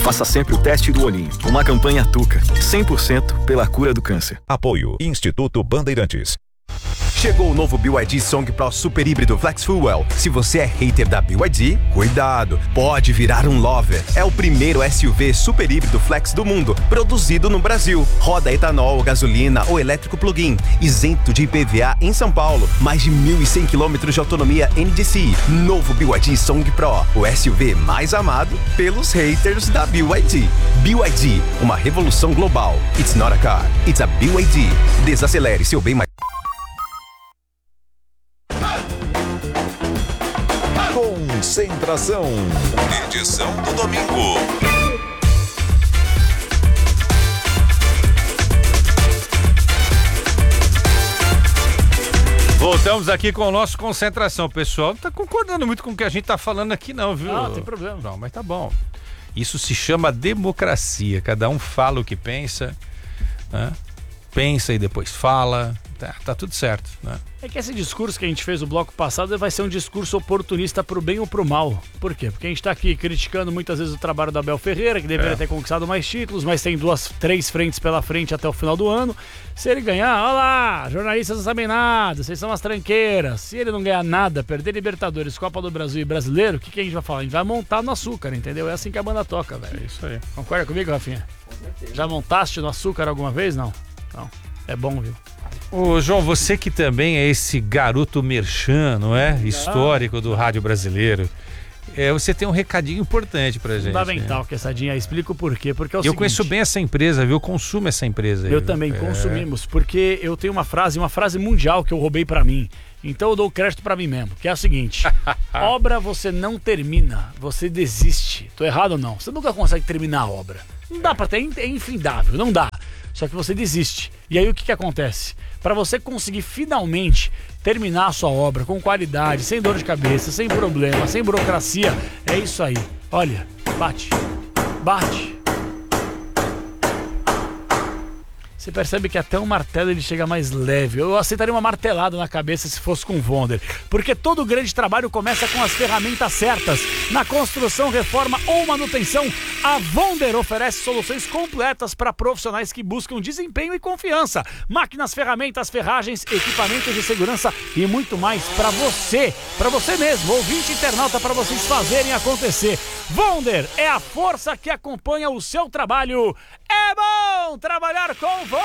Faça sempre o teste do olhinho. Uma campanha Tuca, 100% pela cura do câncer. Apoio Instituto Bandeirantes. Chegou o novo BYD Song Pro Super Híbrido Flex Fuel. Se você é hater da BYD, cuidado, pode virar um lover. É o primeiro SUV super híbrido flex do mundo, produzido no Brasil. Roda etanol, gasolina ou elétrico plug-in, isento de IPVA em São Paulo. Mais de 1.100 km de autonomia NDCi. Novo BYD Song Pro, o SUV mais amado pelos haters da BYD. BYD, uma revolução global. It's not a car, it's a BYD. Desacelere seu bem mais. Concentração. Edição do domingo. Voltamos aqui com o nosso Concentração. O pessoal não tá concordando muito com o que a gente tá falando aqui não, viu? Não tem problema. Não, mas tá bom. Isso se chama democracia. Cada um fala o que pensa, né? Pensa e depois fala. Tá tudo certo, né? É que esse discurso que a gente fez no bloco passado vai ser um discurso oportunista pro bem ou pro mal. Por quê? Porque a gente tá aqui criticando muitas vezes o trabalho do Abel Ferreira, que deveria ter conquistado mais títulos, mas tem 3 frentes pela frente até o final do ano. Se ele ganhar, olha lá, jornalistas não sabem nada, vocês são umas tranqueiras. Se ele não ganhar nada, perder Libertadores, Copa do Brasil e Brasileiro, o que a gente vai falar? A gente vai montar no açúcar, entendeu? É assim que a banda toca, velho. É isso aí. Concorda comigo, Rafinha? Com certeza. Já montaste no açúcar alguma vez? Não. Não. É bom, viu? Ô, João, você que também é esse garoto merchan, não é? Histórico do rádio brasileiro. Você tem um recadinho importante pra gente. Fundamental, né? Que essa Dinha explica o porquê. Porque é o seguinte, conheço bem essa empresa, viu? Eu consumo essa empresa. Eu também consumimos, porque eu tenho uma frase mundial que eu roubei pra mim. Então eu dou crédito pra mim mesmo, que é a seguinte: obra você não termina, você desiste. Tô errado ou não? Você nunca consegue terminar a obra. Não dá pra ter, é infindável, não dá. Só que você desiste. E aí o que acontece? Para você conseguir finalmente terminar a sua obra com qualidade, sem dor de cabeça, sem problema, sem burocracia, é isso aí. Olha, bate. Você percebe que até um martelo ele chega mais leve. Eu aceitaria uma martelada na cabeça se fosse com o Vonder. Porque todo grande trabalho começa com as ferramentas certas. Na construção, reforma ou manutenção, a Vonder oferece soluções completas para profissionais que buscam desempenho e confiança. Máquinas, ferramentas, ferragens, equipamentos de segurança e muito mais para você mesmo, ouvinte internauta, para vocês fazerem acontecer. Vonder é a força que acompanha o seu trabalho. É bom trabalhar com Vonder!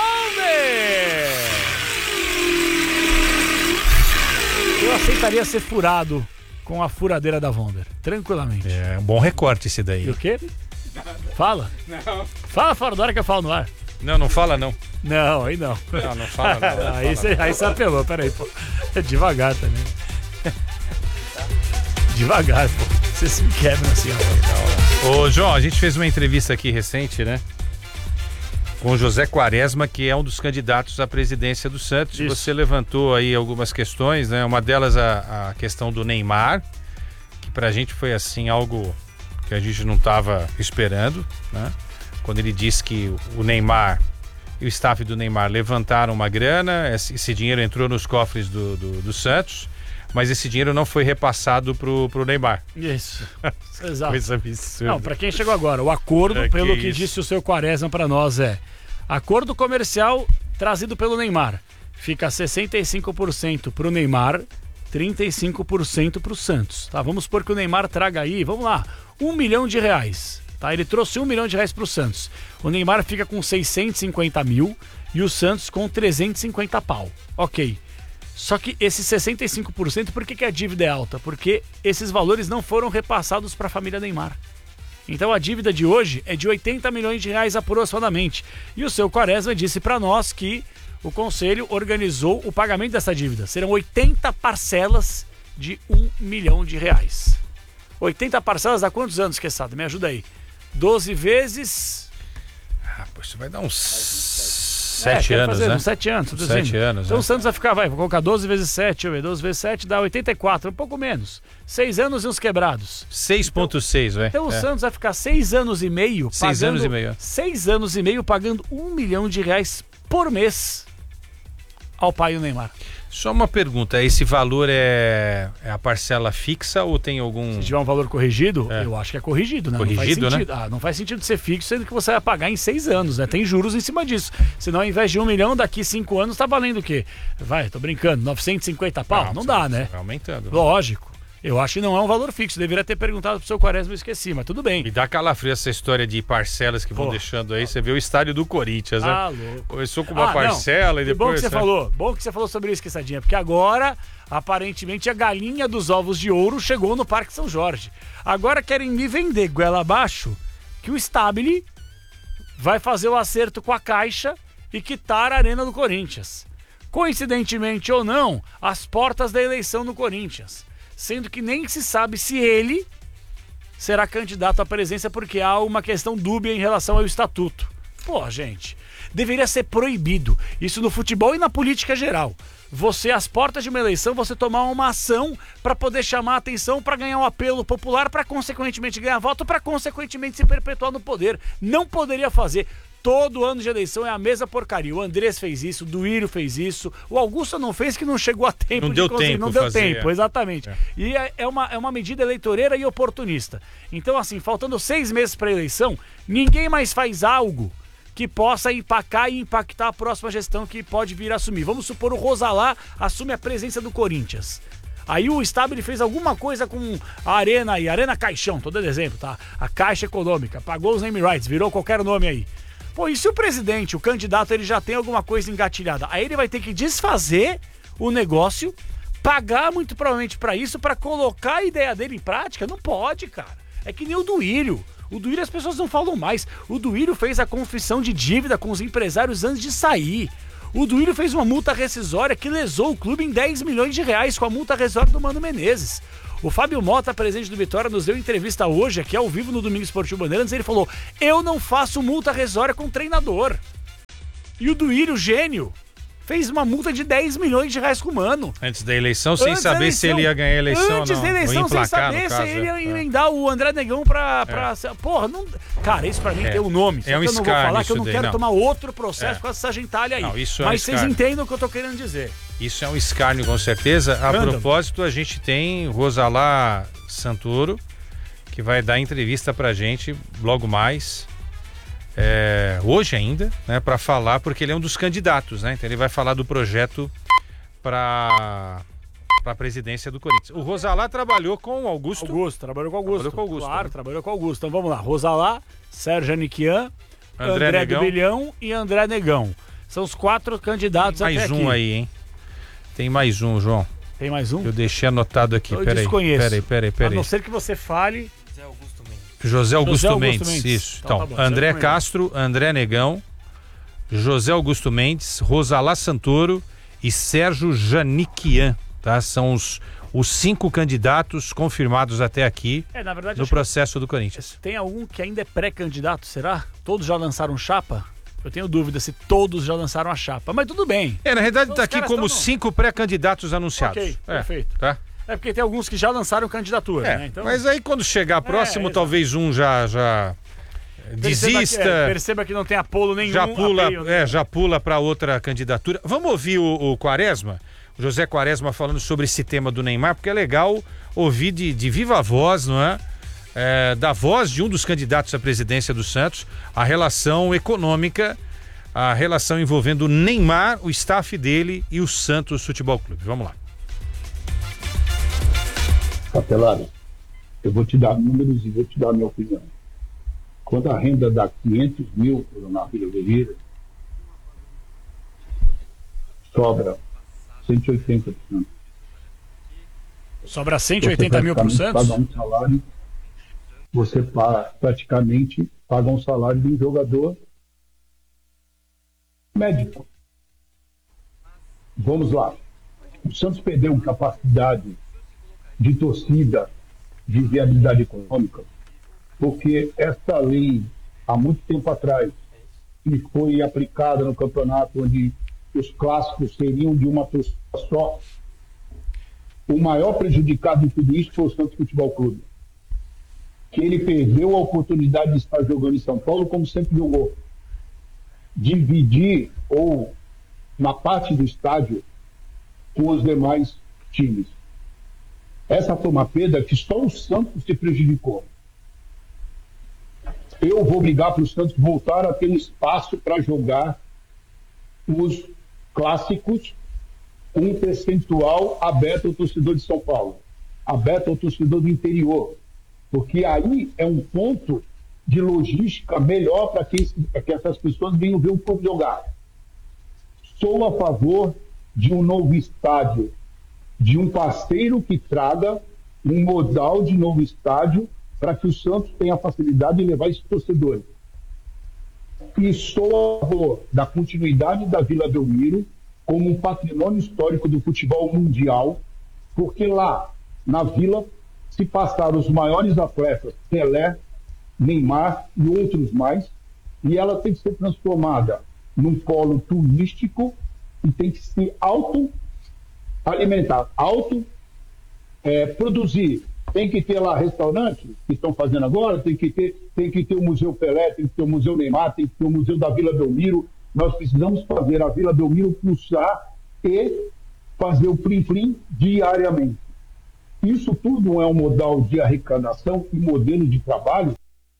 Eu aceitaria ser furado com a furadeira da Vonder, tranquilamente. É um bom recorte esse daí. E o quê? Fala. Não. Fala fora da hora que eu falo no ar. Não fala não. Não, aí não. Não fala não. Aí você apelou, peraí, pô. É devagar também. Devagar, pô. Você se quebra assim, ó. Ô, João, a gente fez uma entrevista aqui recente, né? Com o José Quaresma, que é um dos candidatos à presidência do Santos. Isso. Você levantou aí algumas questões, né? Uma delas a questão do Neymar, que pra gente foi assim algo que a gente não estava esperando, né? Quando ele disse que o Neymar e o staff do Neymar levantaram uma grana, esse dinheiro entrou nos cofres do Santos, mas esse dinheiro não foi repassado pro Neymar. Isso, exato. Coisa absurda. Não, pra quem chegou agora, o acordo, pelo que disse o seu Quaresma pra nós, acordo comercial trazido pelo Neymar. Fica 65% pro Neymar, 35% pro Santos. Tá, vamos supor que o Neymar traga aí, vamos lá, R$1 milhão. Tá, ele trouxe R$1 milhão pro Santos. O Neymar fica com 650 mil e o Santos com 350 pau. Ok. Só que esses 65%, por que a dívida é alta? Porque esses valores não foram repassados para a família Neymar. Então a dívida de hoje é de R$80 milhões aproximadamente. E o seu Quaresma disse para nós que o Conselho organizou o pagamento dessa dívida. Serão 80 parcelas de R$1 milhão. 80 parcelas dá quantos anos, Quesada? Me ajuda aí. 12 vezes... Poxa, vai dar uns 7 anos, fazer, né? Uns 7 anos. 7 anos, então né? o Santos vai ficar, vou colocar 12 vezes 7, deixa eu ver, 12 vezes 7 dá 84, um pouco menos. 6 anos e uns quebrados. 6,6, velho. Então o Santos vai ficar 6 anos e meio. 6 anos e meio. 6 anos e meio pagando R$1 milhão por mês ao pai do Neymar. Só uma pergunta, esse valor é a parcela fixa ou tem algum... Se tiver um valor corrigido, eu acho que é corrigido, né? Corrigido, não faz sentido, né? Não faz sentido ser fixo, sendo que você vai pagar em 6 anos, né? Tem juros em cima disso. Senão, ao invés de 1 milhão, daqui 5 anos tá valendo o quê? Tô brincando, 950 pau? Não dá, né? Vai aumentando. Lógico. Eu acho que não é um valor fixo. Deveria ter perguntado pro seu Quaresma, eu esqueci, mas tudo bem. Me dá calafrio essa história de parcelas que vão deixando aí. Você vê o estádio do Corinthians, né? Louco. Começou com uma parcela e depois... Bom que você falou. Bom que você falou sobre isso, Quessadinha. Porque agora, aparentemente, a galinha dos ovos de ouro chegou no Parque São Jorge. Agora querem me vender goela abaixo que o Stabile vai fazer o acerto com a Caixa e quitar a Arena do Corinthians. Coincidentemente ou não, às portas da eleição no Corinthians. Sendo que nem se sabe se ele será candidato à presidência porque há uma questão dúbia em relação ao estatuto. Pô, gente, deveria ser proibido isso no futebol e na política geral. Você, às portas de uma eleição, você tomar uma ação para poder chamar a atenção, para ganhar um apelo popular, para consequentemente ganhar voto, para consequentemente se perpetuar no poder. Não poderia fazer. Todo ano de eleição é a mesma porcaria. O Andrés fez isso, o Duílio fez isso, o Augusto não fez, que não chegou a tempo de conseguir. Não deu tempo, exatamente. E é uma medida eleitoreira e oportunista. Então, assim, faltando 6 meses para a eleição, ninguém mais faz algo que possa empacar e impactar a próxima gestão que pode vir a assumir. Vamos supor, o Rosalá assume a presença do Corinthians. Aí o Stabile fez alguma coisa com a Arena aí, Arena Caixão, tô dando exemplo, tá? A Caixa Econômica, pagou os name rights, virou qualquer nome aí. Pô, e se o presidente, o candidato, ele já tem alguma coisa engatilhada? Aí ele vai ter que desfazer o negócio, pagar muito provavelmente pra isso, pra colocar a ideia dele em prática? Não pode, cara. É que nem o Duílio. O Duílio as pessoas não falam mais. O Duílio fez a confissão de dívida com os empresários antes de sair. O Duílio fez uma multa rescisória que lesou o clube em 10 milhões de reais com a multa rescisória do Mano Menezes. O Fábio Mota, presidente do Vitória, nos deu entrevista hoje, aqui ao vivo no Domingo Esportivo Bandeirantes, ele falou: eu não faço multa rescisória com treinador. E o Duílio, gênio, fez uma multa de 10 milhões de reais com o Mano. Antes da eleição, sem saber se ele ia ganhar a eleição ou não. Antes da eleição, sem saber se ele ia emendar o André Negão pra... Porra, não... Cara, isso pra mim tem um nome. É um escárnio. Eu não vou falar que eu não quero tomar outro processo com essa gentalha aí. Não, isso mas vocês entendem o que eu tô querendo dizer. Isso é um escárnio, com certeza. A propósito, a gente tem Rosalá Santoro, que vai dar entrevista pra gente logo mais, hoje ainda, né, para falar, porque ele é um dos candidatos, né? Então ele vai falar do projeto para a presidência do Corinthians. O Rosalá trabalhou com o Augusto. Trabalhou com o Augusto. Claro, né? trabalhou com o Augusto. Então vamos lá. Rosalá, Sérgio Aniquian, André do Bilhão e André Negão. São os 4 candidatos até aqui. Mais um aí, hein? Tem mais um, João. Tem mais um? Eu deixei anotado aqui. Eu desconheço. Peraí. A não ser que você fale... José Augusto Mendes. Isso. Então, tá bom, André Castro, André Negão, José Augusto Mendes, Rosalá Santoro e Sérgio Janiquian, tá? São os 5 candidatos confirmados até aqui na verdade, no processo do Corinthians. Tem algum que ainda é pré-candidato, será? Todos já lançaram chapa? Eu tenho dúvida se todos já lançaram a chapa, mas tudo bem. Na realidade está aqui como 5 pré-candidatos anunciados. Ok, perfeito. Tá? É porque tem alguns que já lançaram candidatura, né? Então... Mas aí quando chegar próximo, talvez um já desista. Perceba que não tem apolo nenhum. Já pula para outra candidatura. Vamos ouvir o Quaresma, o José Quaresma, falando sobre esse tema do Neymar, porque é legal ouvir de viva voz, não é? Da voz de um dos candidatos à presidência do Santos, a relação econômica, a relação envolvendo o Neymar, o staff dele e o Santos Futebol Clube. Vamos lá. Capelari, eu vou te dar números e vou te dar a minha opinião. Quando a renda dá 500 mil na Vila Belmiro, sobra 180%. Sobra 180 mil para o Santos? Paga um salário, você praticamente paga um salário de um jogador médico. Vamos lá. O Santos perdeu capacidade de torcida, de viabilidade econômica, porque essa lei, há muito tempo atrás, que foi aplicada no campeonato, onde os clássicos seriam de uma torcida só, o maior prejudicado de tudo isso foi o Santos Futebol Clube, que ele perdeu a oportunidade de estar jogando em São Paulo como sempre jogou. Dividir, ou na parte do estádio, com os demais times. Essa foi uma perda que só o Santos se prejudicou. Eu vou brigar para o Santos voltar a ter um espaço para jogar os clássicos, um percentual aberto ao torcedor de São Paulo, aberto ao torcedor do interior, porque aí é um ponto de logística melhor para que essas pessoas venham ver o clube jogar. Sou a favor de um novo estádio, de um parceiro que traga um modal de novo estádio para que o Santos tenha a facilidade de levar esses torcedores. E sou a favor da continuidade da Vila Belmiro como um patrimônio histórico do futebol mundial, porque lá, na Vila, se passaram os maiores atletas, Pelé, Neymar e outros mais, e ela tem que ser transformada num polo turístico e tem que se auto-alimentar, produzir. Tem que ter lá restaurantes que estão fazendo agora, tem que ter o Museu Pelé, tem que ter o Museu Neymar, tem que ter o Museu da Vila Belmiro. Nós precisamos fazer a Vila Belmiro pulsar e fazer o plim-plim diariamente. Isso tudo é um modal de arrecadação e modelo de trabalho.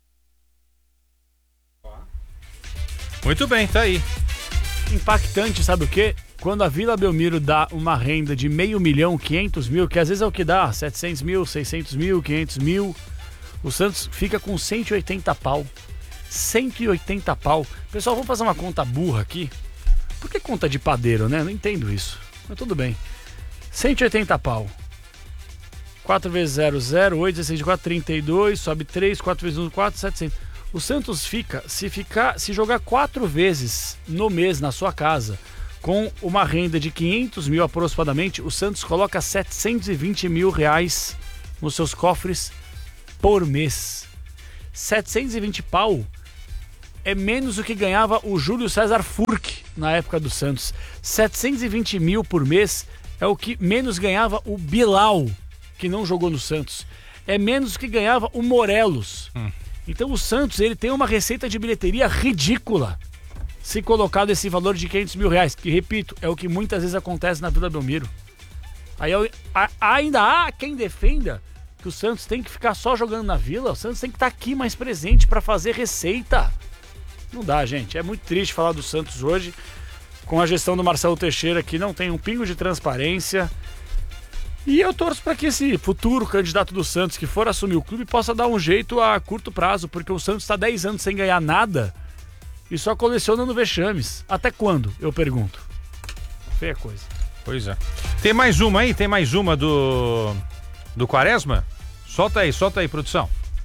Muito bem, tá aí. Impactante, sabe o quê? Quando a Vila Belmiro dá uma renda de 500 mil, 500 mil, que às vezes é o que dá, 700 mil, 600 mil, 500 mil, o Santos fica com 180 pau. 180 pau. Pessoal, vamos fazer uma conta burra aqui. Por que conta de padeiro, né? Não entendo isso. Mas tudo bem. 180 pau. 4 vezes 0, 0, 8, 16 de 4, 32, sobe 3, 4 vezes 1, 4, 700. O Santos fica, se jogar 4 vezes no mês na sua casa, com uma renda de 500 mil aproximadamente, o Santos coloca 720 mil reais nos seus cofres por mês. 720 pau é menos do que ganhava o Júlio César Furque na época do Santos. 720 mil por mês é o que menos ganhava o Bilal, que não jogou no Santos. É menos do que ganhava o Morelos. Então o Santos, ele tem uma receita de bilheteria ridícula se colocado esse valor de 500 mil reais, que, repito, é o que muitas vezes acontece na Vila Belmiro. Aí ainda há quem defenda que o Santos tem que ficar só jogando na Vila. O Santos tem que estar aqui mais presente para fazer receita. Não dá, gente. É muito triste falar do Santos hoje, com a gestão do Marcelo Teixeira, que não tem um pingo de transparência. E eu torço para que esse futuro candidato do Santos que for assumir o clube possa dar um jeito a curto prazo, porque o Santos está 10 anos sem ganhar nada e só colecionando vexames. Até quando, eu pergunto? Feia coisa. Pois é. Tem mais uma aí? Tem mais uma do Quaresma? Solta aí, produção.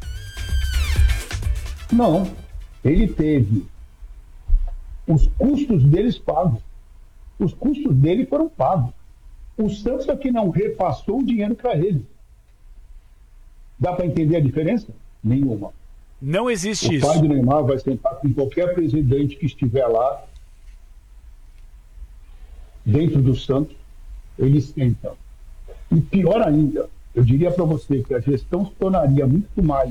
Não, ele teve os custos deles pagos. Os custos dele foram pagos. O Santos é que não repassou o dinheiro para ele. Dá para entender a diferença? Nenhuma. Não existe isso. O pai do Neymar vai sentar com qualquer presidente que estiver lá, dentro do Santos, eles sentam. E pior ainda, eu diria para você que a gestão se tornaria muito mais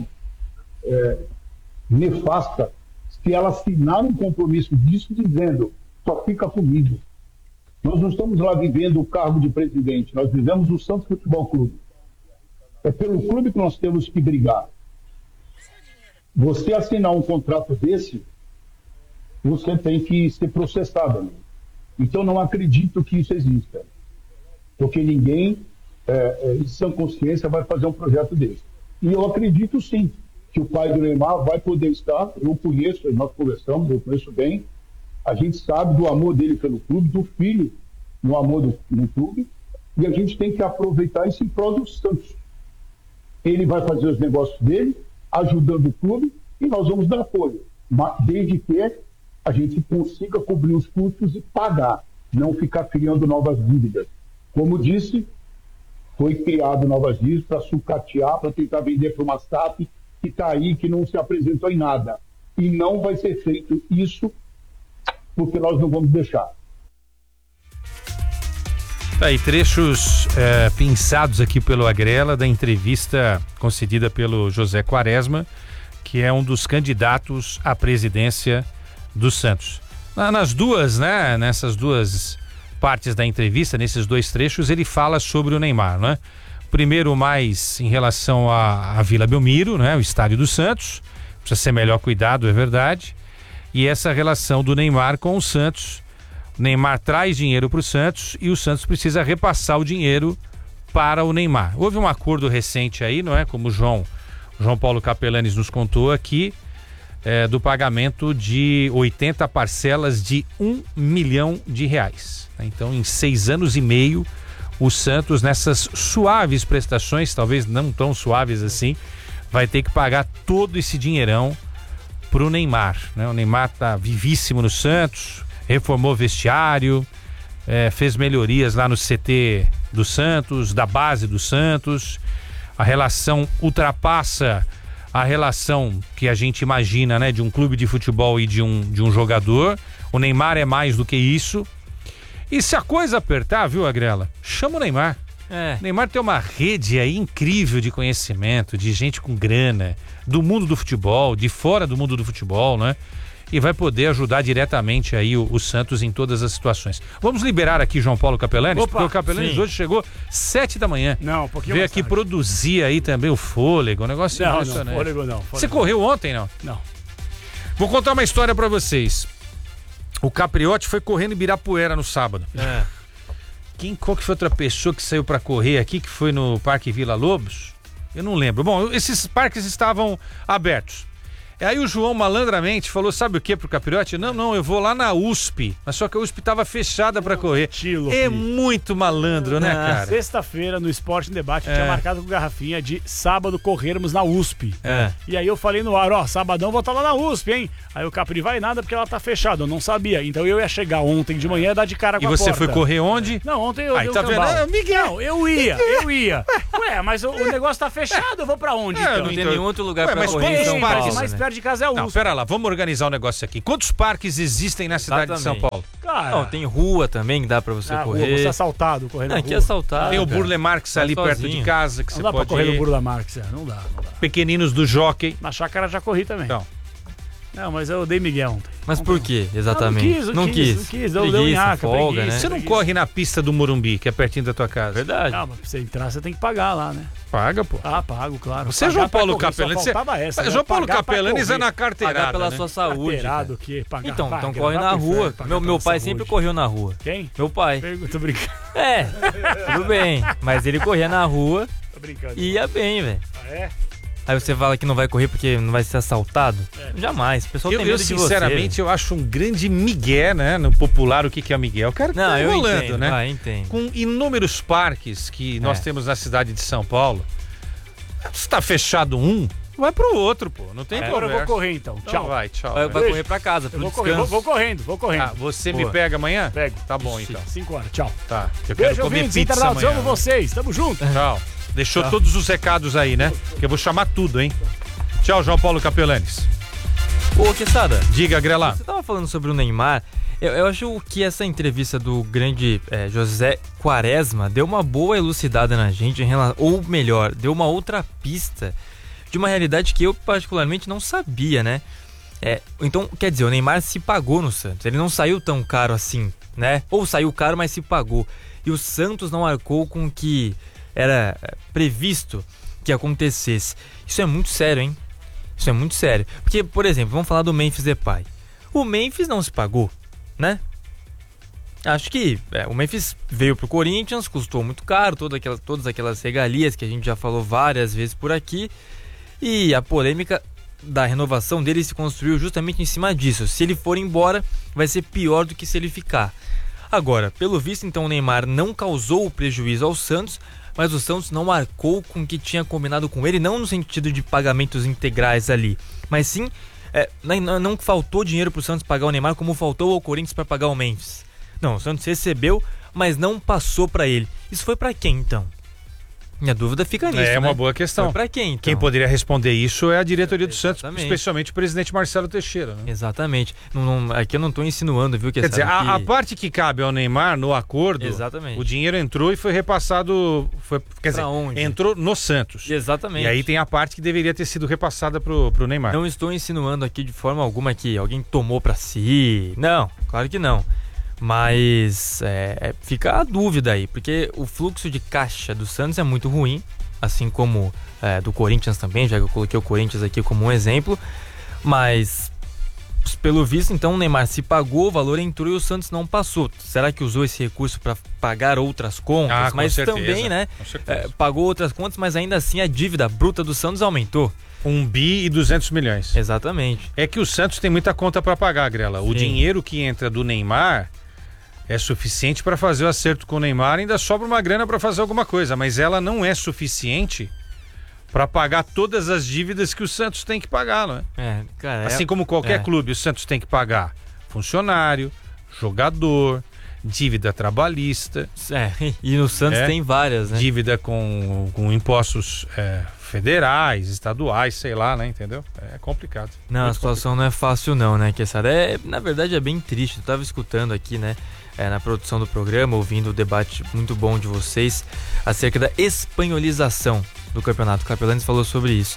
nefasta se ela assinar um compromisso disso dizendo, só fica comigo. Nós não estamos lá vivendo o cargo de presidente, nós vivemos o Santos Futebol Clube. É pelo clube que nós temos que brigar. Você assinar um contrato desse, você tem que ser processado. Né? Então não acredito que isso exista. Porque ninguém, em sã consciência, vai fazer um projeto desse. E eu acredito sim, que o pai do Neymar vai poder estar, eu conheço, nós conversamos, eu conheço bem, a gente sabe do amor dele pelo clube, do filho no amor no clube, e a gente tem que aproveitar isso em prol do Santos. Ele vai fazer os negócios dele, ajudando o clube, e nós vamos dar apoio, desde que a gente consiga cobrir os custos e pagar, não ficar criando novas dívidas. Como disse, foi criado novas dívidas para sucatear, para tentar vender para uma SAP que está aí, que não se apresentou em nada. E não vai ser feito isso, porque nós não vamos deixar. Tá aí, trechos pinçados aqui pelo Agrela da entrevista concedida pelo José Quaresma, que é um dos candidatos à presidência do Santos. Nas duas, né? Nessas duas partes da entrevista, nesses 2 trechos, ele fala sobre o Neymar, né? Primeiro, mais em relação à Vila Belmiro, né? O estádio do Santos. Precisa ser melhor cuidado, é verdade. E essa relação do Neymar com o Santos. O Neymar traz dinheiro para o Santos e o Santos precisa repassar o dinheiro para o Neymar. Houve um acordo recente aí, não é? Como o João Paulo Capelanes nos contou aqui, do pagamento de 80 parcelas de R$1 milhão. Então, em 6 anos e meio, o Santos, nessas suaves prestações, talvez não tão suaves assim, vai ter que pagar todo esse dinheirão pro Neymar, né? O Neymar tá vivíssimo no Santos, reformou vestiário, fez melhorias lá no CT do Santos, da base do Santos. A relação ultrapassa a relação que a gente imagina, né, de um clube de futebol e de um jogador. O Neymar é mais do que isso. E se a coisa apertar, viu, Agrela? Chama o Neymar. O Neymar tem uma rede aí incrível de conhecimento, de gente com grana, do mundo do futebol, de fora do mundo do futebol, né? E vai poder ajudar diretamente aí o Santos em todas as situações. Vamos liberar aqui João Paulo Capelanes, porque o Capelanes hoje chegou 7 da manhã. Não, um pouquinho veio aqui tarde. Produzir aí também o fôlego, um negócio impressionante. Não, fôlego não. Você correu ontem, não? Não. Vou contar uma história pra vocês. O Capriotti foi correndo em Ibirapuera no sábado. Qual que foi outra pessoa que saiu pra correr aqui, que foi no Parque Vila Lobos? Eu não lembro. Bom, esses parques estavam abertos. Aí o João malandramente falou, sabe o que pro Capriotti? Não, eu vou lá na USP. Mas só que a USP tava fechada pra correr. Muito malandro, né, cara? Sexta-feira, no Esporte em Debate, tinha marcado com garrafinha de sábado corrermos na USP. E aí eu falei no ar, sabadão vou estar lá na USP, hein? Aí o Capri vai nada porque ela tá fechada, eu não sabia. Então eu ia chegar ontem de manhã e dar de cara com a porta. E você foi correr onde? Não, ontem eu dei tá vendo? Miguel. Não, eu ia. Ué, mas o negócio tá fechado, eu vou pra onde então? Não tem nenhum outro lugar pra correr em São Paulo, mais perto de casa é a USP. Não, pera lá, vamos organizar um negócio aqui. Quantos parques existem na cidade de São Paulo? Cara, não, tem rua também que dá pra você correr. Rua, você é assaltado correndo na rua. Aqui é assaltado. Tem o Burle Marx ali perto de casa que não você dá pode pra correr ir. no Burle Marx, não dá. Pequeninos do Jockey. Na chácara já corri também. Então. Não, mas eu dei Miguel ontem. Mas por quê, exatamente? Não quis. Deu nhaca, folga, preguiça. né? Você não corre na pista do Morumbi, que é pertinho da tua casa? Verdade. Não, mas pra você entrar, você tem que pagar lá, né? Paga, pô. Pago, claro. Você é João Paulo Capelanes. João Paulo Capelanes é na carteirada, pagar pela né? sua saúde. Carteirado, que pagar, então corre na rua. Meu pai sempre correu na rua. Quem? Meu pai. Tô brincando. Tudo bem. Mas ele corria na rua. Tô brincando. E ia bem, velho. É? Aí você fala que não vai correr porque não vai ser assaltado? Jamais. O pessoal tem medo de você. Sinceramente, eu acho um grande migué, né? No popular, o que é migué? O cara tá enrolando, né? Entendo. Com inúmeros parques que nós temos na cidade de São Paulo. Se tá fechado um, vai pro outro, pô. Não tem problema. Agora eu vou correr, então. Tchau. Tchau. Vai correr pra casa, pro descanso. Vou correndo. Você me pega amanhã? Pego. Tá bom, então. 5 horas, tchau. Tá. Eu quero comer pizza amanhã. Amo vocês, tamo junto. Tchau. Deixou todos os recados aí, né? Que eu vou chamar tudo, hein? Tchau, João Paulo Capelanes. Ô, Quesada. Diga, Grelá. Você tava falando sobre o Neymar. Eu acho que essa entrevista do grande José Quaresma deu uma boa elucidada na gente, ou melhor, deu uma outra pista de uma realidade que eu particularmente não sabia, né? Então, quer dizer, o Neymar se pagou no Santos. Ele não saiu tão caro assim, né? Ou saiu caro, mas se pagou. E o Santos não arcou com o que era previsto que acontecesse. Isso é muito sério, hein? Isso é muito sério. Porque, por exemplo, vamos falar do Memphis Depay. O Memphis não se pagou, né? Acho que o Memphis veio pro Corinthians, custou muito caro, todas aquelas regalias que a gente já falou várias vezes por aqui. E a polêmica da renovação dele se construiu justamente em cima disso. Se ele for embora, vai ser pior do que se ele ficar. Agora, pelo visto, então, o Neymar não causou prejuízo ao Santos, mas o Santos não arcou com o que tinha combinado com ele, não no sentido de pagamentos integrais ali, mas sim, não faltou dinheiro pro Santos pagar o Neymar como faltou ao Corinthians para pagar o Memphis. Não, o Santos recebeu, mas não passou para ele. Isso foi para quem, então? Minha dúvida fica nisso, É uma boa questão. Foi pra quem, então? Quem poderia responder isso é a diretoria do Santos, Exatamente. especialmente o presidente Marcelo Teixeira, né? Exatamente. Aqui eu não tô insinuando, viu? Quer dizer, a parte que cabe ao Neymar no acordo, Exatamente. o dinheiro entrou e foi repassado, quer dizer, onde? Entrou no Santos. Exatamente. E aí tem a parte que deveria ter sido repassada pro Neymar. Não estou insinuando aqui de forma alguma que alguém tomou pra si. Não, claro que não. Mas fica a dúvida aí, porque o fluxo de caixa do Santos é muito ruim, assim como do Corinthians também, já que eu coloquei o Corinthians aqui como um exemplo. Mas, pelo visto, então o Neymar se pagou, o valor entrou e o Santos não passou. Será que usou esse recurso para pagar outras contas? Com mas certeza, também, né? Com certeza. Pagou outras contas, mas ainda assim a dívida bruta do Santos aumentou. 1 bi e 200 milhões. Exatamente. É que o Santos tem muita conta para pagar, Grela. O Sim. dinheiro que entra do Neymar é suficiente para fazer o acerto com o Neymar, ainda sobra uma grana para fazer alguma coisa, mas ela não é suficiente para pagar todas as dívidas que o Santos tem que pagar, não é? Cara, assim como qualquer clube, o Santos tem que pagar funcionário, jogador, dívida trabalhista. E no Santos tem várias, né? Dívida com impostos federais, estaduais, sei lá, né? Entendeu? É complicado. Não, muito a situação complicado. não é fácil não, né, Quesada? Na verdade é bem triste. Eu tava escutando aqui, né, na produção do programa, ouvindo o debate muito bom de vocês acerca da espanholização do campeonato. O Capelanes falou sobre isso.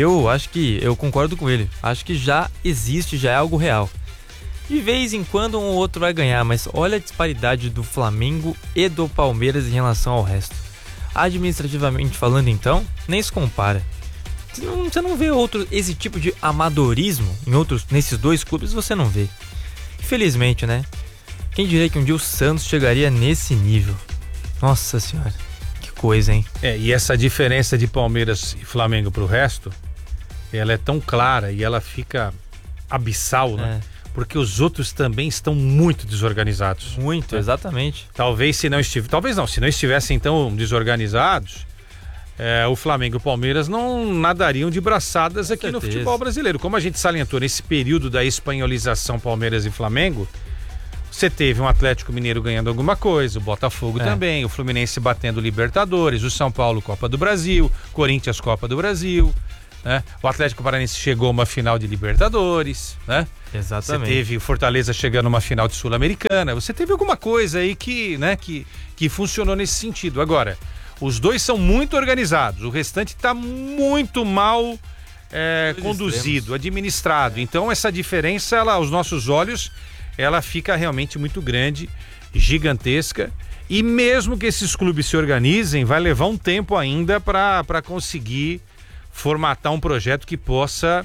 Eu concordo com ele. Acho que já existe, já é algo real. De vez em quando um ou outro vai ganhar, mas olha a disparidade do Flamengo e do Palmeiras em relação ao resto. Administrativamente falando, então, nem se compara. Você não vê esse tipo de amadorismo nesses dois clubes, você não vê. Infelizmente, né? Quem diria que um dia o Santos chegaria nesse nível? Nossa senhora, que coisa, hein? E essa diferença de Palmeiras e Flamengo pro resto, ela é tão clara e ela fica abissal, né? Porque os outros também estão muito desorganizados. Muito, exatamente. Se não estivessem tão desorganizados, o Flamengo e o Palmeiras não nadariam de braçadas aqui no futebol brasileiro. Como a gente salientou nesse período da espanholização Palmeiras e Flamengo, você teve um Atlético Mineiro ganhando alguma coisa, o Botafogo também, o Fluminense batendo Libertadores, o São Paulo Copa do Brasil, Corinthians Copa do Brasil, né? O Atlético Paranaense chegou a uma final de Libertadores, né? Exatamente. Você teve Fortaleza chegando a uma final de Sul-Americana, você teve alguma coisa aí que funcionou nesse sentido. Agora, os dois são muito organizados, o restante está muito mal conduzido, administrado. Então essa diferença, aos nossos olhos, ela fica realmente muito grande, gigantesca, e mesmo que esses clubes se organizem, vai levar um tempo ainda para conseguir formatar um projeto que possa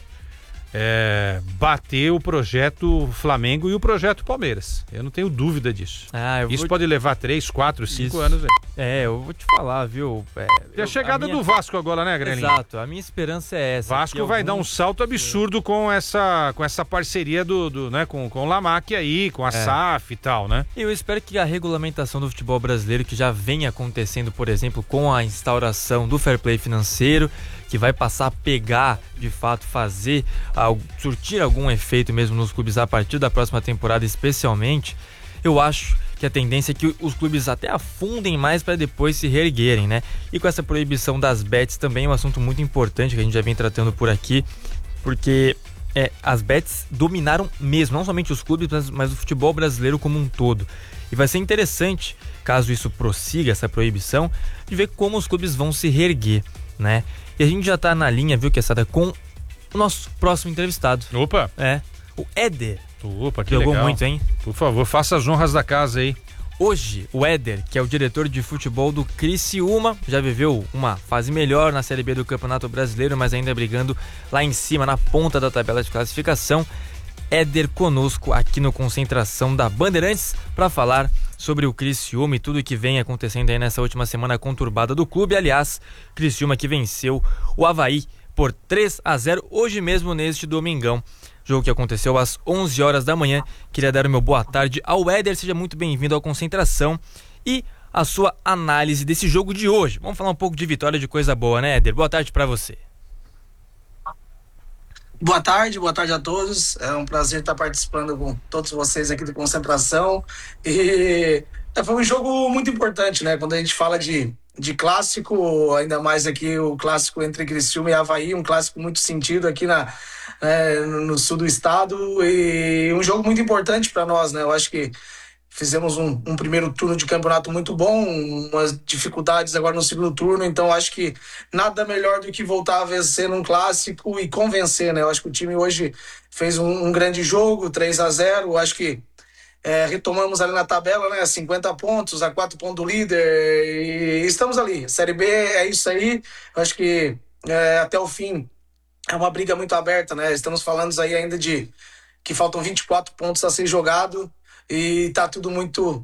bater o projeto Flamengo e o projeto Palmeiras. Eu não tenho dúvida disso. Isso pode levar 3, 4, 5 anos. Eu vou te falar, viu? E a chegada do Vasco agora, né, Grelinho? Exato, a minha esperança é essa. Vasco vai dar um salto absurdo com essa parceria com o Lamac aí, com a SAF e tal, né? Eu espero que a regulamentação do futebol brasileiro, que já vem acontecendo, por exemplo, com a instauração do fair play financeiro, que vai passar a pegar, de fato, surtir algum efeito mesmo nos clubes a partir da próxima temporada, especialmente. Eu acho que a tendência é que os clubes até afundem mais para depois se reerguerem, né? E com essa proibição das bets também é um assunto muito importante que a gente já vem tratando por aqui, porque as bets dominaram mesmo, não somente os clubes, mas o futebol brasileiro como um todo. E vai ser interessante, caso isso prossiga, essa proibição, de ver como os clubes vão se reerguer, né? E a gente já tá na linha, viu, Quesada, com o nosso próximo entrevistado. Opa! O Éder. Opa, que jogou legal. muito, hein? Por favor, faça as honras da casa aí. Hoje, o Éder, que é o diretor de futebol do Criciúma, já viveu uma fase melhor na Série B do Campeonato Brasileiro, mas ainda brigando lá em cima, na ponta da tabela de classificação. Éder conosco aqui no Concentração da Bandeirantes para falar sobre o Criciúma e tudo que vem acontecendo aí nessa última semana conturbada do clube. Aliás, Criciúma que venceu o Avaí por 3-0 hoje mesmo neste domingão. Jogo que aconteceu às 11 horas da manhã. Queria dar o meu boa tarde ao Éder, seja muito bem-vindo ao Concentração e a sua análise desse jogo de hoje. Vamos falar um pouco de vitória, de coisa boa, né, Éder? Boa tarde para você. Boa tarde a todos. É um prazer estar participando com todos vocês aqui do Concentração. E foi um jogo muito importante, né? Quando a gente fala de clássico, ainda mais aqui o clássico entre Criciúma e Avaí, um clássico muito sentido aqui no sul do estado, e um jogo muito importante para nós, né? Eu acho que fizemos um primeiro turno de campeonato muito bom, umas dificuldades agora no segundo turno, então acho que nada melhor do que voltar a vencer num clássico e convencer, né? Eu acho que o time hoje fez um grande jogo, 3-0, acho que retomamos ali na tabela, né? 50 pontos, a 4 pontos do líder, e estamos ali. Série B é isso aí. Eu acho que até o fim é uma briga muito aberta, né? Estamos falando aí ainda de que faltam 24 pontos a ser jogado e tá tudo muito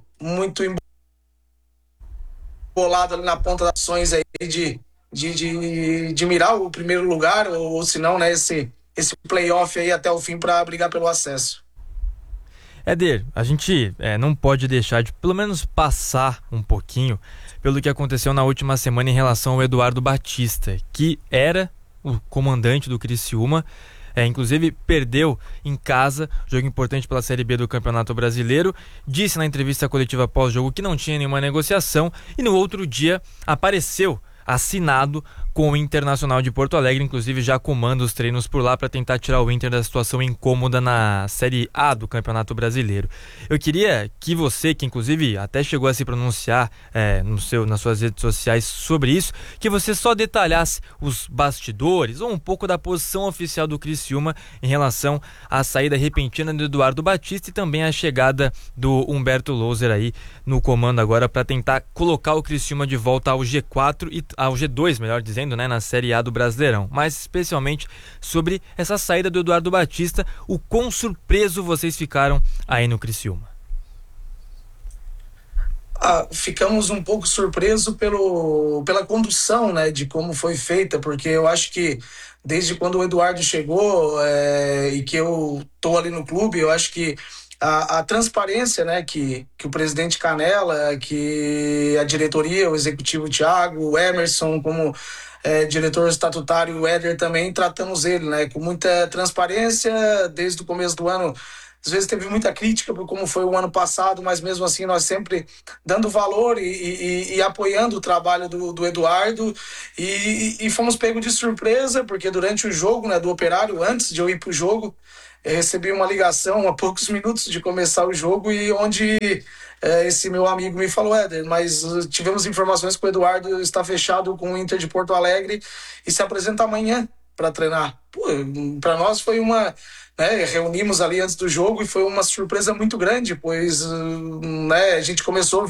embolado ali na ponta das ações aí de mirar o primeiro lugar, ou se não, né, esse playoff aí até o fim para brigar pelo acesso. Éder, a gente não pode deixar de pelo menos passar um pouquinho pelo que aconteceu na última semana em relação ao Eduardo Batista, que era o comandante do Criciúma, inclusive perdeu em casa, jogo importante pela Série B do Campeonato Brasileiro, disse na entrevista coletiva pós-jogo que não tinha nenhuma negociação e no outro dia apareceu assinado com o Internacional de Porto Alegre, inclusive já comanda os treinos por lá para tentar tirar o Inter da situação incômoda na Série A do Campeonato Brasileiro. Eu queria que você, que inclusive até chegou a se pronunciar nas suas redes sociais sobre isso, que você só detalhasse os bastidores ou um pouco da posição oficial do Criciúma em relação à saída repentina do Eduardo Batista e também a chegada do Humberto Louser aí no comando agora para tentar colocar o Criciúma de volta ao G4 e ao G2, melhor dizendo, né, na Série A do Brasileirão, mas especialmente sobre essa saída do Eduardo Batista, o quão surpreso vocês ficaram aí no Criciúma? Ficamos um pouco surpresos pela condução, né, de como foi feita, porque eu acho que desde quando o Eduardo chegou e que eu tô ali no clube, eu acho que a transparência, né, que o presidente Canella, que a diretoria, o executivo Thiago, o Emerson, como diretor estatutário, o Éder também, tratamos ele, né, com muita transparência desde o começo do ano. Às vezes teve muita crítica por como foi o ano passado, mas mesmo assim nós sempre dando valor e apoiando o trabalho do Eduardo, e fomos pegos de surpresa, porque durante o jogo, né, do Operário, antes de eu ir para o jogo, eu recebi uma ligação a poucos minutos de começar o jogo, e onde esse meu amigo me falou: Éder, mas tivemos informações que o Eduardo está fechado com o Inter de Porto Alegre e se apresenta amanhã para treinar. Para nós foi uma... reunimos ali antes do jogo e foi uma surpresa muito grande, pois a gente começou a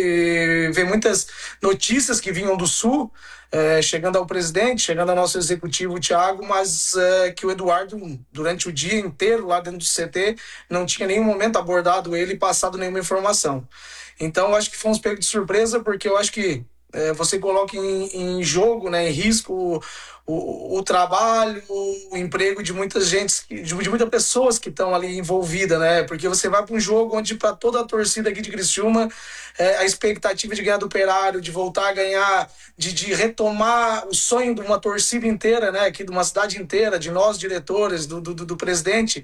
ver muitas notícias que vinham do Sul, chegando ao presidente, chegando ao nosso executivo Thiago, mas que o Eduardo, durante o dia inteiro lá dentro do CT, não tinha em nenhum momento abordado ele e passado nenhuma informação. Então eu acho que fomos pegos de surpresa, porque eu acho que você coloca em jogo, né, em risco o trabalho, o emprego de muitas muitas pessoas que estão ali envolvidas, né? Porque você vai para um jogo onde, para toda a torcida aqui de Criciúma, a expectativa de ganhar do Operário, de voltar a ganhar, de retomar o sonho de uma torcida inteira, né? Aqui de uma cidade inteira, de nós diretores, do presidente.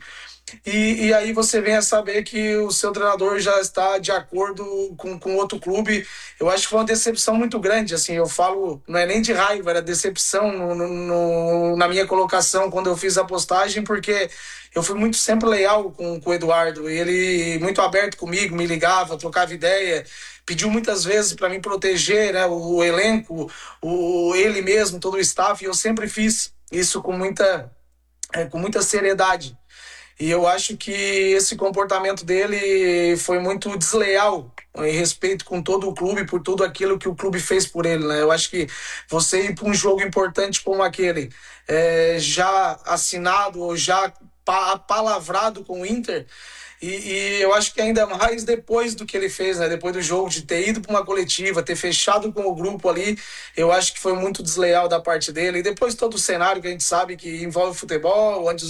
E aí você vem a saber que o seu treinador já está de acordo com outro clube. Eu acho que foi uma decepção muito grande, assim, eu falo, não é nem de raiva, era decepção na minha colocação quando eu fiz a postagem, porque eu fui muito sempre leal com o Eduardo, ele muito aberto comigo, me ligava, trocava ideia, pediu muitas vezes para me proteger, né, o elenco, ele mesmo, todo o staff, e eu sempre fiz isso com muita seriedade. E eu acho que esse comportamento dele foi muito desleal em respeito com todo o clube, por tudo aquilo que o clube fez por ele, né? Eu acho que você ir para um jogo importante como aquele, já assinado ou já palavrado com o Inter, e eu acho que ainda mais depois do que ele fez, né? Depois do jogo, de ter ido para uma coletiva, ter fechado com o grupo ali, eu acho que foi muito desleal da parte dele. E depois todo o cenário que a gente sabe que envolve futebol, onde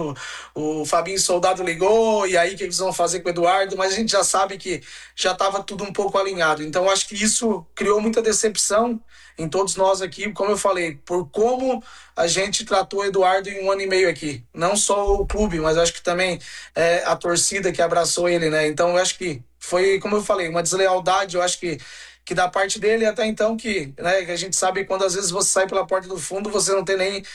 o Fabinho Soldado ligou, e aí o que eles vão fazer com o Eduardo, mas a gente já sabe que já estava tudo um pouco alinhado. Então eu acho que isso criou muita decepção em todos nós aqui, como eu falei, por como a gente tratou o Eduardo em 1 ano e meio aqui. Não só o clube, mas acho que também a torcida que abraçou ele, né? Então eu acho que foi, como eu falei, uma deslealdade, eu acho que da parte dele até então, que a gente sabe que quando às vezes você sai pela porta do fundo, você não tem nem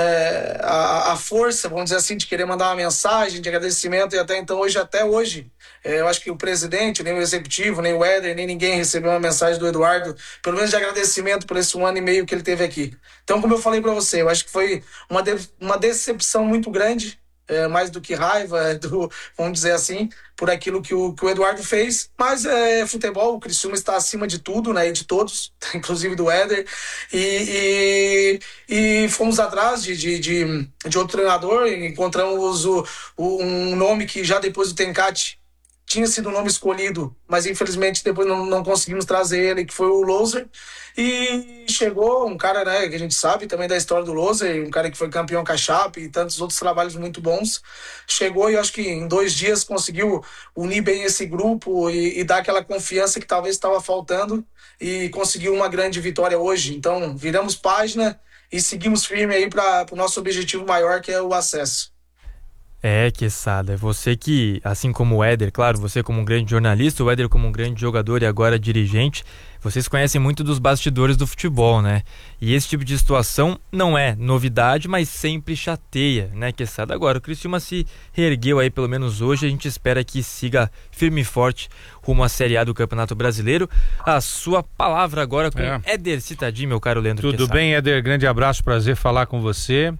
a força, vamos dizer assim, de querer mandar uma mensagem de agradecimento, e até hoje, eu acho que o presidente, nem o executivo, nem o Éder, nem ninguém recebeu uma mensagem do Eduardo, pelo menos de agradecimento por esse 1 ano e meio que ele teve aqui. Então, como eu falei para você, eu acho que foi uma decepção muito grande, mais do que raiva, vamos dizer assim, por aquilo que o Eduardo fez, mas futebol, o Criciúma está acima de tudo, né, e de todos, inclusive do Éder, e fomos atrás de outro treinador, encontramos um nome que já depois do Tencati tinha sido o nome escolhido, mas infelizmente depois não conseguimos trazer ele, que foi o Loser. E chegou um cara, né, que a gente sabe também da história do Loser, um cara que foi campeão com a Chape e tantos outros trabalhos muito bons. Chegou e acho que em 2 dias conseguiu unir bem esse grupo e dar aquela confiança que talvez estava faltando, e conseguiu uma grande vitória hoje. Então viramos página e seguimos firme aí para o nosso objetivo maior, que é o acesso. Quesada, você que, assim como o Éder, claro, você como um grande jornalista, o Éder como um grande jogador e agora dirigente, vocês conhecem muito dos bastidores do futebol, né? E esse tipo de situação não é novidade, mas sempre chateia, né, Quesada? Agora, o Criciúma se reergueu aí, pelo menos hoje, a gente espera que siga firme e forte rumo à Série A do Campeonato Brasileiro. A sua palavra agora com Éder Cittadini, meu caro Leandro Quesada. Tudo bem, Éder? Grande abraço, prazer falar com você.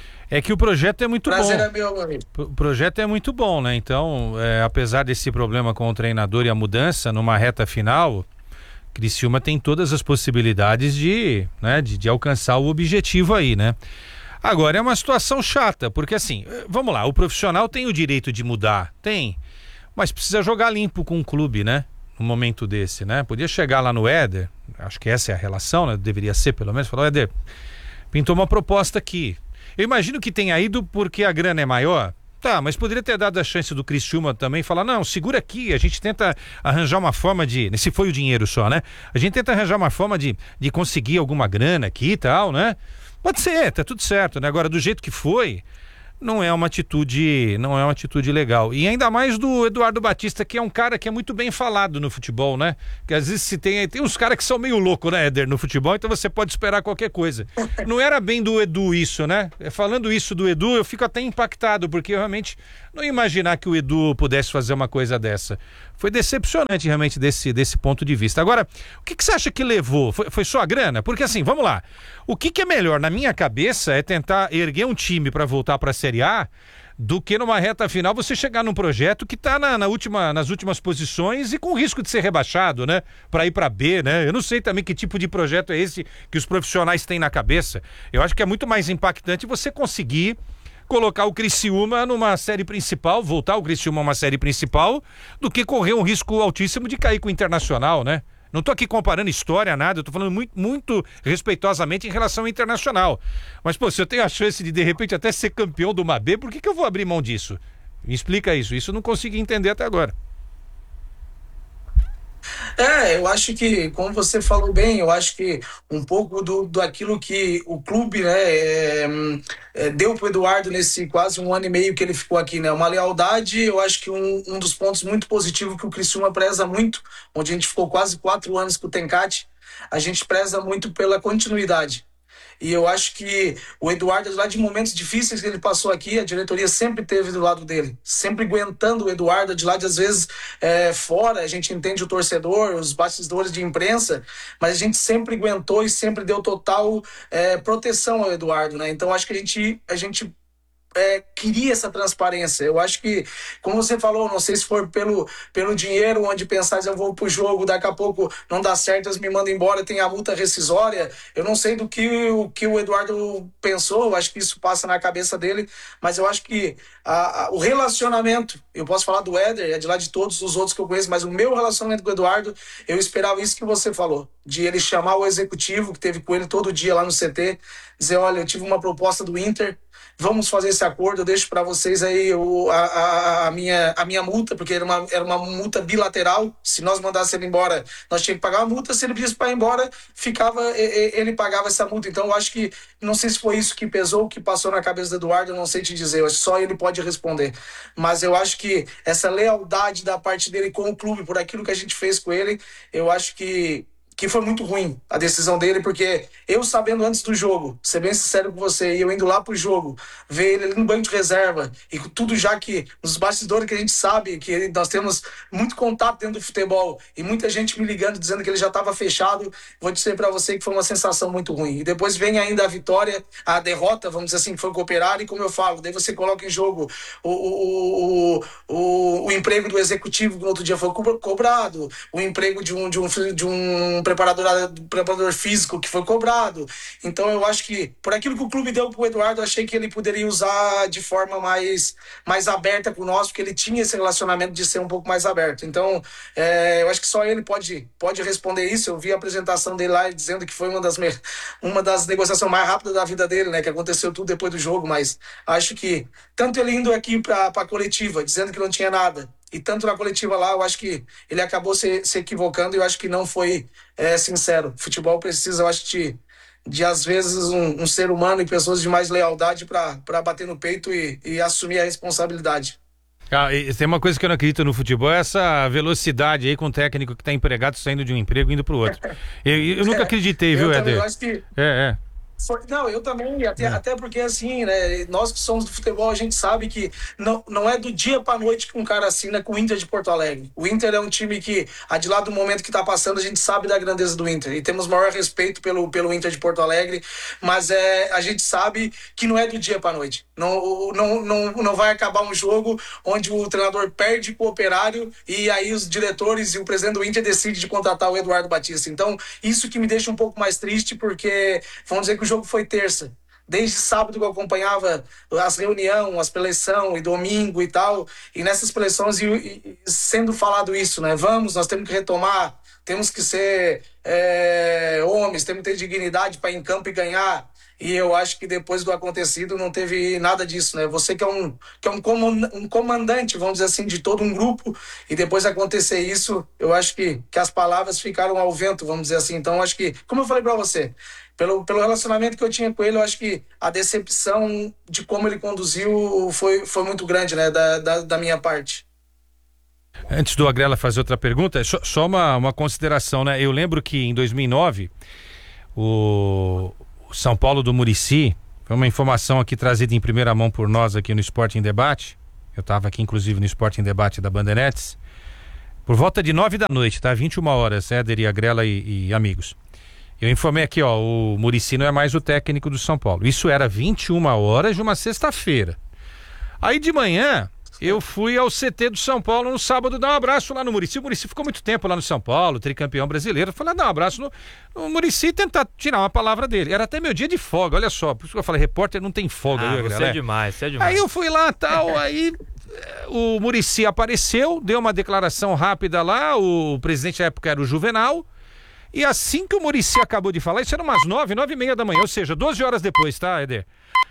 É que o projeto é muito bom. Prazer é meu, meu amigo. O projeto é muito bom, né? Então, apesar desse problema com o treinador e a mudança numa reta final, Criciúma tem todas as possibilidades de alcançar o objetivo aí, né? Agora, é uma situação chata, porque assim, vamos lá, o profissional tem o direito de mudar, tem, mas precisa jogar limpo com o clube, né? Num momento desse, né? Podia chegar lá no Éder, acho que essa é a relação, né? Deveria ser pelo menos, falar, Éder, pintou uma proposta aqui. Eu imagino que tenha ido porque a grana é maior. Tá, mas poderia ter dado a chance do Criciúma também falar, não, segura aqui, a gente tenta arranjar uma forma de, se foi o dinheiro só, né? A gente tenta arranjar uma forma de conseguir alguma grana aqui e tal, né? Pode ser, tá tudo certo, né? Agora, do jeito que foi, não é uma atitude legal. E ainda mais do Eduardo Batista, que é um cara que é muito bem falado no futebol, né? Que às vezes tem uns caras que são meio loucos, né, Éder, no futebol, então você pode esperar qualquer coisa. Não era bem do Edu isso, né? Falando isso do Edu, eu fico até impactado, porque eu realmente não ia imaginar que o Edu pudesse fazer uma coisa dessa. Foi decepcionante realmente desse ponto de vista. Agora, o que você acha que levou? Foi só a grana? Porque assim, vamos lá. O que é melhor na minha cabeça é tentar erguer um time para voltar para a Série A do que numa reta final você chegar num projeto que está nas últimas posições e com risco de ser rebaixado, né? Para ir para B, né? Eu não sei também que tipo de projeto é esse que os profissionais têm na cabeça. Eu acho que é muito mais impactante você conseguir colocar o Criciúma numa série principal, voltar o Criciúma a uma série principal, do que correr um risco altíssimo de cair com o Internacional, né? Não estou aqui comparando história, nada, eu estou falando muito, muito respeitosamente em relação ao Internacional. Mas, pô, se eu tenho a chance de repente, até ser campeão do B, por que eu vou abrir mão disso? Me explica isso. Isso eu não consegui entender até agora. Eu acho que, como você falou bem, eu acho que um pouco daquilo que o clube, né, deu pro Eduardo nesse quase 1 ano e meio que ele ficou aqui, né, uma lealdade. Eu acho que um dos pontos muito positivos que o Criciúma preza muito, onde a gente ficou quase 4 anos com o Tencati, a gente preza muito pela continuidade. E eu acho que o Eduardo, lá de momentos difíceis que ele passou aqui, a diretoria sempre esteve do lado dele, sempre aguentando o Eduardo, de lá de às vezes fora, a gente entende o torcedor, os bastidores de imprensa, mas a gente sempre aguentou e sempre deu total proteção ao Eduardo, né? Então acho que a gente queria essa transparência. Eu acho que, como você falou, não sei se for pelo dinheiro, onde pensar, eu vou pro jogo, daqui a pouco não dá certo, eles me mandam embora, tem a multa rescisória. Eu não sei do que o Eduardo pensou, eu acho que isso passa na cabeça dele, mas eu acho que o relacionamento, eu posso falar do Éder, é de lá de todos os outros que eu conheço, mas o meu relacionamento com o Eduardo, eu esperava isso que você falou, de ele chamar o executivo, que teve com ele todo dia lá no CT, dizer, olha, eu tive uma proposta do Inter, vamos fazer esse acordo, eu deixo para vocês aí a minha multa, porque era uma multa bilateral. Se nós mandássemos ele embora, nós tínhamos que pagar a multa. Se ele pedisse para ir embora, ele pagava essa multa. Então eu acho que, não sei se foi isso que pesou, que passou na cabeça do Eduardo, eu não sei te dizer, eu acho que só ele pode responder. Mas eu acho que essa lealdade da parte dele com o clube, por aquilo que a gente fez com ele, eu acho que que foi muito ruim a decisão dele, porque eu sabendo antes do jogo, ser bem sincero com você, e eu indo lá pro jogo, ver ele ali no banco de reserva, e tudo já que nos bastidores que a gente sabe, que nós temos muito contato dentro do futebol, e muita gente me ligando, dizendo que ele já estava fechado, vou dizer para você que foi uma sensação muito ruim. E depois vem ainda a vitória, a derrota, vamos dizer assim, que foi com o Operário, e como eu falo, daí você coloca em jogo o emprego do executivo, que no outro dia foi cobrado, o emprego de um preparador físico que foi cobrado. Então eu acho que, por aquilo que o clube deu pro Eduardo, eu achei que ele poderia usar de forma mais aberta com nós, porque ele tinha esse relacionamento de ser um pouco mais aberto. Então, eu acho que só ele pode responder isso. Eu vi a apresentação dele lá dizendo que foi uma das negociações mais rápidas da vida dele, né? Que aconteceu tudo depois do jogo, mas acho que tanto ele indo aqui para a coletiva, dizendo que não tinha nada, e tanto na coletiva lá, eu acho que ele acabou se equivocando, e eu acho que não foi sincero. Futebol precisa, eu acho, de às vezes um ser humano e pessoas de mais lealdade para bater no peito e assumir a responsabilidade. E tem uma coisa que eu não acredito no futebol, é essa velocidade aí com o técnico que está empregado saindo de um emprego e indo para o outro. Eu nunca acreditei, viu, Éder? Eu acho que... Não, eu também, até porque assim, né, nós que somos do futebol, a gente sabe que não é do dia pra noite que um cara assina com o Inter de Porto Alegre. O Inter é um time que, de lá do momento que tá passando, a gente sabe da grandeza do Inter, e temos maior respeito pelo Inter de Porto Alegre, mas a gente sabe que não é do dia pra noite. Não vai acabar um jogo onde o treinador perde pro Operário e aí os diretores e o presidente do Inter decidem de contratar o Eduardo Batista. Então, isso que me deixa um pouco mais triste, porque vamos dizer que o jogo foi terça. Desde sábado que eu acompanhava as reuniões, as preleções, e domingo e tal, e nessas preleções e sendo falado isso, né? Nós temos que retomar, temos que ser homens, temos que ter dignidade para ir em campo e ganhar. E eu acho que depois do acontecido não teve nada disso, né? Você que é um comandante, vamos dizer assim, de todo um grupo, e depois acontecer isso, eu acho que as palavras ficaram ao vento, vamos dizer assim. Então, acho que, como eu falei para você, pelo relacionamento que eu tinha com ele, eu acho que a decepção de como ele conduziu foi muito grande, né? Da minha parte. Antes do Agrela fazer outra pergunta, só uma consideração, né? Eu lembro que em 2009, o São Paulo do Muricy, foi uma informação aqui trazida em primeira mão por nós aqui no Esporte em Debate. Eu estava aqui inclusive no Esporte em Debate da Bandeirantes, por volta de 9 da noite, tá? 21 horas, Éder e Agrela e amigos. Eu informei aqui, o Muricy não é mais o técnico do São Paulo. Isso era 21 horas de uma sexta-feira. Aí de manhã, eu fui ao CT do São Paulo no sábado dar um abraço lá no Muricy. O Muricy ficou muito tempo lá no São Paulo, tricampeão brasileiro. Eu falei, dar um abraço no Muricy e tentar tirar uma palavra dele. Era até meu dia de folga, olha só. Por isso que eu falei, repórter não tem folga. Você é demais, você é demais. Aí eu fui lá, tal, aí o Muricy apareceu, deu uma declaração rápida lá, o presidente da época era o Juvenal, e assim que o Muricy acabou de falar, isso era umas 9h30 da manhã, ou seja, 12 horas depois, tá, Éder?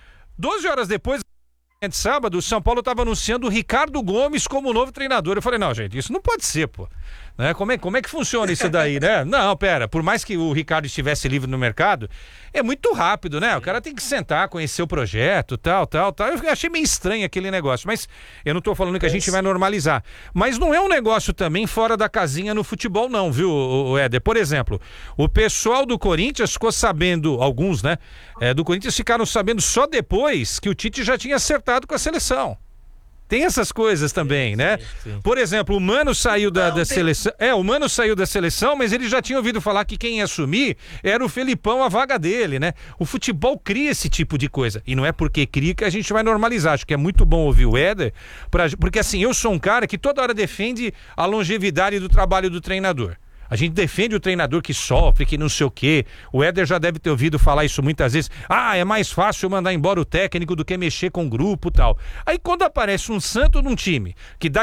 12 horas depois, de sábado, o São Paulo estava anunciando o Ricardo Gomes como novo treinador. Eu falei, não, gente, isso não pode ser, pô. Né? Como é que funciona isso daí, né? Não, pera, por mais que o Ricardo estivesse livre no mercado, é muito rápido, né? O cara tem que sentar, conhecer o projeto, tal. Eu achei meio estranho aquele negócio, mas eu não tô falando que a gente vai normalizar. Mas não é um negócio também fora da casinha no futebol, não, viu, Éder? Por exemplo, o pessoal do Corinthians ficou sabendo, alguns, né? Do Corinthians ficaram sabendo só depois que o Tite já tinha acertado com a seleção. Tem essas coisas também, né? Sim. Por exemplo, o Mano saiu da seleção. O Mano saiu da seleção, mas ele já tinha ouvido falar que quem ia assumir era o Felipão, a vaga dele, né? O futebol cria esse tipo de coisa. E não é porque cria que a gente vai normalizar. Acho que é muito bom ouvir o Éder, porque assim, eu sou um cara que toda hora defende a longevidade do trabalho do treinador. A gente defende o treinador que sofre, que não sei o quê. O Éder já deve ter ouvido falar isso muitas vezes. É mais fácil mandar embora o técnico do que mexer com o grupo e tal. Aí quando aparece um santo num time que dá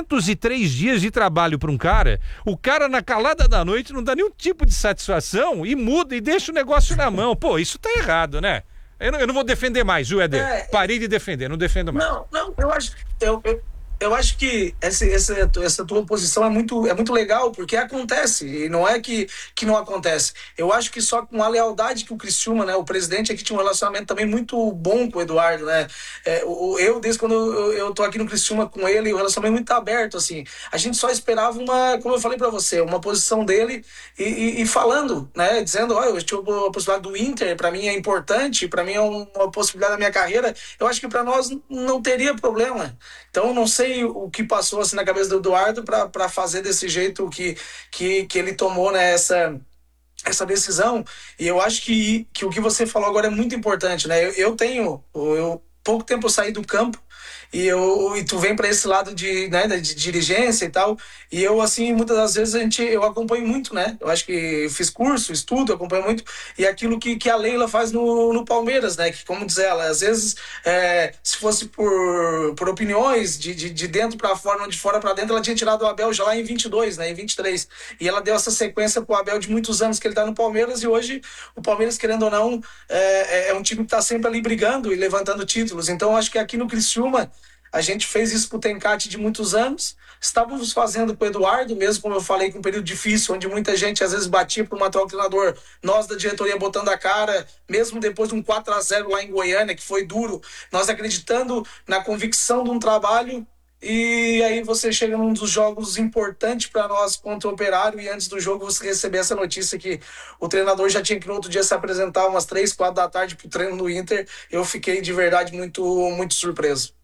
503 dias de trabalho para um cara, o cara na calada da noite não dá nenhum tipo de satisfação e muda e deixa o negócio na mão. Pô, isso tá errado, né? Eu não vou defender mais, viu, Éder? Parei de defender, não defendo mais. Não, eu acho... Eu acho que essa tua posição é muito legal, porque acontece, e não é que não acontece. Eu acho que só com a lealdade que o Criciúma, né, o presidente aqui tinha um relacionamento também muito bom com o Eduardo, né? Eu desde quando eu tô aqui no Criciúma com ele, o relacionamento muito aberto, assim. A gente só esperava como eu falei pra você, uma posição dele e falando, né, dizendo, eu tive a possibilidade do Inter, pra mim é importante, pra mim é uma possibilidade da minha carreira. Eu acho que pra nós não teria problema. Então, não sei o que passou assim na cabeça do Eduardo para fazer desse jeito que ele tomou, né, essa decisão. E eu acho que o que você falou agora é muito importante, né? Pouco tempo eu saí do campo e tu vem para esse lado de dirigência e tal, e eu, assim, muitas das vezes eu acompanho muito, né? Eu acho que fiz curso, estudo, acompanho muito, e aquilo que a Leila faz no Palmeiras, né? Que, como diz ela, às vezes, se fosse por opiniões de dentro para fora, de fora para dentro, ela tinha tirado o Abel já lá em 22, né? Em 23, e ela deu essa sequência pro Abel de muitos anos que ele tá no Palmeiras, e hoje o Palmeiras, querendo ou não, é um time que tá sempre ali brigando e levantando títulos. Então, acho que aqui no Criciúma a gente fez isso com o Tencate de muitos anos, estávamos fazendo com o Eduardo, mesmo como eu falei, com um período difícil, onde muita gente às vezes batia para o atual treinador, nós da diretoria botando a cara, mesmo depois de um 4-0 lá em Goiânia, que foi duro, nós acreditando na convicção de um trabalho. E aí você chega num dos jogos importantes para nós contra o Operário, e antes do jogo você receber essa notícia que o treinador já tinha que no outro dia se apresentar umas 3, 4 da tarde pro treino no Inter. Eu fiquei de verdade muito, muito surpreso.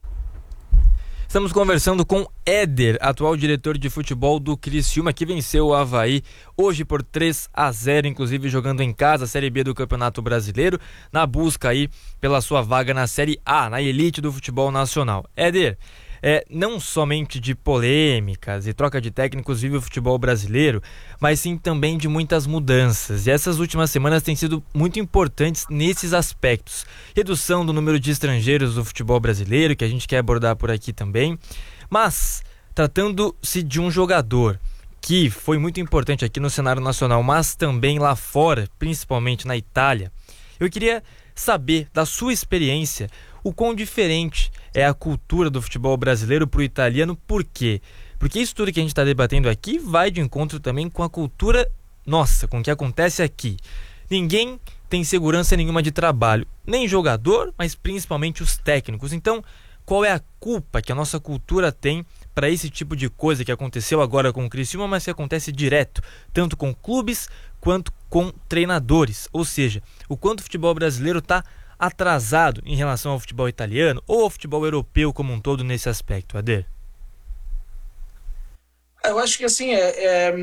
Estamos conversando com Éder, atual diretor de futebol do Criciúma, que venceu o Avaí hoje por 3-0, inclusive jogando em casa a Série B do Campeonato Brasileiro, na busca aí pela sua vaga na Série A, na elite do futebol nacional. Éder, não somente de polêmicas e troca de técnicos vive o futebol brasileiro, mas sim também de muitas mudanças. E essas últimas semanas têm sido muito importantes nesses aspectos. Redução do número de estrangeiros do futebol brasileiro, que a gente quer abordar por aqui também. Mas, tratando-se de um jogador que foi muito importante aqui no cenário nacional, mas também lá fora, principalmente na Itália, eu queria saber da sua experiência o quão diferente é a cultura do futebol brasileiro para o italiano. Por quê? Porque isso tudo que a gente está debatendo aqui vai de encontro também com a cultura nossa, com o que acontece aqui. Ninguém tem segurança nenhuma de trabalho, nem jogador, mas principalmente os técnicos. Então, qual é a culpa que a nossa cultura tem para esse tipo de coisa que aconteceu agora com o Criciúma, mas que acontece direto, tanto com clubes quanto com treinadores? Ou seja, o quanto o futebol brasileiro está atrasado em relação ao futebol italiano ou ao futebol europeu como um todo nesse aspecto, Ader? Eu acho que assim,